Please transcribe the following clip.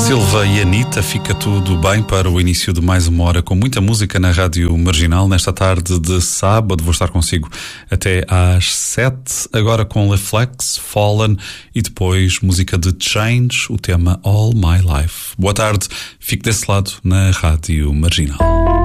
Silva e Anitta, fica tudo bem para o início de mais uma hora com muita música na Rádio Marginal. Nesta tarde de sábado vou estar consigo até às 7, agora com Leflex, Fallen e depois música de Change, o tema All My Life. Boa tarde, fique desse lado na Rádio Marginal.